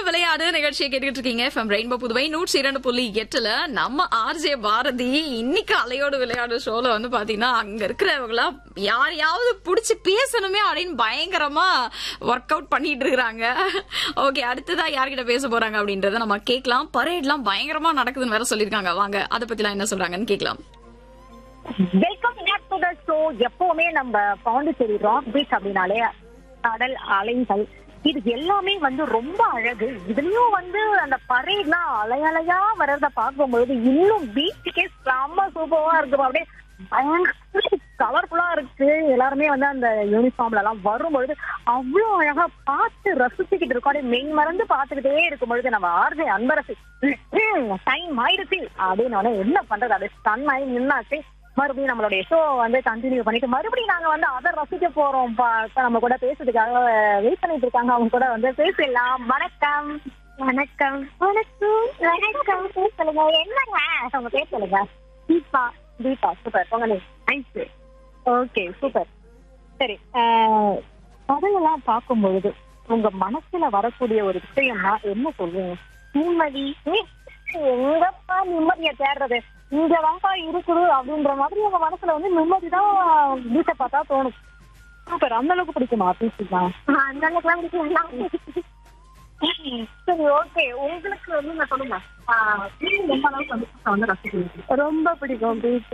விளையாடு நிகழ்ச்சியை கேட்டுக்கிட்டு இருக்கீங்க. FM ரெயின்போ புதுவை 102.8ல நம்ம ஆர்ஜே பாரதி இன்னைக்கு அலையோடு விளையாடு ஷோல வந்து பாத்தீங்கன்னா அங்க இருக்கிறவங்களா யாரையாவது புடிச்சு பேசணுமே அப்படின்னு பயங்கரமா ஒர்க் அவுட் பண்ணிட்டு இருக்காங்க. ஓகே, அடுத்ததா யார்கிட்ட பேச போறாங்க அப்படின்றத நம்ம கேட்கலாம். பரேட்லாம் பயங்கரமா நடக்குதுன்னு வேற சொல்லிருக்காங்க. வாங்க அதை பத்திலாம் என்ன சொல்றாங்கன்னு கேட்கலாம். Welcome back to the show. எப்பவுமே நம்ம பாண்டிச்சேரி ராக் பீச் அப்படின்னாலே கடல் அலைகள் இது எல்லாமே வந்து ரொம்ப அழகு. இதுலயும் வந்து அந்த பரேட்லாம் அலையலையா வர்றத பார்க்கும்போது இன்னும் பீச்சுக்கே செம்ம சூப்பரா இருக்கு. அப்படியே பயங்கர கலர்ஃபுல்லா இருக்கு. எல்லாருமே வந்து அந்த யூனிஃபார்ம்ல எல்லாம் வரும்பொழுது அவ்வளவு அழகா பார்த்து ரசிச்சுக்கிட்டு இருக்கோம். அப்படியே மெய் மறந்து பார்த்துக்கிட்டே இருக்கும் பொழுது நம்ம ஆர்ஜே அன்பரசி டைம் ஆயிடுச்சு அப்படின்னு என்ன பண்றது, அது ஸ்டன் ஆகி நின்னாச்சு. மறுபடியும் நம்மளுடைய ஷோ வந்து கண்டினியூ பண்ணிட்டு மறுபடியும் நாங்க வந்து அதை ரசிக்க போறோம். நம்ம கூட பேசுறதுக்காக வெயிட் பண்ணிட்டு இருக்காங்க. அவங்க கூட வந்து பேசலாம். வணக்கம். வணக்கம். வணக்கம். வணக்கம். சொல்லுங்க, என்னங்க அவங்க பேர் சொல்லுங்க. தீபா. தீபா, சூப்பர். உங்க நேம்? ஐஸ். Okay, super. சரி, கதையெல்லாம் பார்க்கும் பொழுது உங்க மனசுல வரக்கூடிய ஒரு விஷயம்னா என்ன சொல்லுங்க? நிம்மதி. எங்கப்பா நிம்மதியை தேடுறது, இங்க வாப்பா இருக்குது அப்படின்ற மாதிரி உங்க மனசுல வந்து நிம்மதிதான் வீட்டை பார்த்தா தோணும். சூப்பர். அந்த அளவுக்கு பிடிக்குமா பேசிக்கலாம்? அந்த அளவுக்குலாம் பிடிக்கும். சரி, ஓகே. உங்களுக்கு வந்து நான் சொல்லுங்க, ரொம்ப அளவுக்கு வந்து ரசிக்கிறீங்க? ரொம்ப பிடிக்கும் பீச்.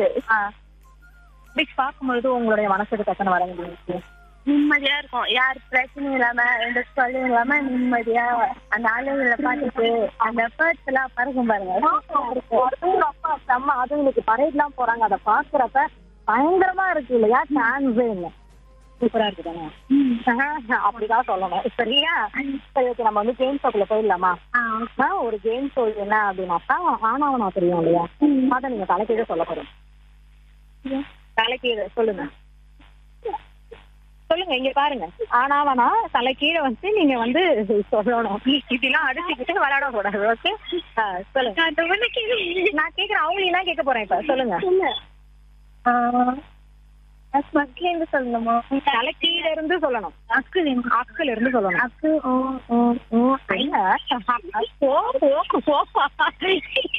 பீச் பார்க்கும்பொழுது உங்களுடைய மனசுக்கு தக்கன வர முடியும். நிம்மதியா இருக்கும். யார் பிரச்சனையும் இல்லாம, எந்த சொல்லும் இல்லாம நிம்மதியா அந்த ஆளுங்களை பார்த்துட்டு அந்த பேர்ட்ஸ் எல்லாம் பறக்கும் பாருங்க. அப்பா செம்ம. அது இன்னைக்கு பரேட் எல்லாம் போறாங்க. அதை பாக்குறப்ப பயங்கரமா இருக்கு இல்லையா? சான்ஸே இல்லை. சூப்பரா இருக்கு தானே? அப்படிதான் சொல்லணும். சரியா? சரி, ஓகே. நம்ம வந்து கேம் ஷோக்குள்ள போயிடலாமா? ஒரு கேம் ஷோ என்ன அப்படின்னாக்கா ஆனாவனா தெரியும் இல்லையா? அதை நீங்க தலைக்கீழ சொல்ல போறீங்க. தலைக்கீழ சொல்லுங்க. சொல்லுங்க, இங்க பாருங்க. ஆனாவனா தலை கீழே வந்து நீங்க வந்து சொல்லணும். இப்படிலாம் அடிச்சுக்கிட்டு விளையாட கூடாது. ஓகே, சொல்லுங்க. நான் கேக்குறேன், அவங்க என்ன கேட்க போறேன் இப்ப. சொல்லுங்க. இருந்து சொல்லணுமா? தலை கீழ இருந்து சொல்லணும். அக்குல இருந்து சொல்லணும். அக்கு.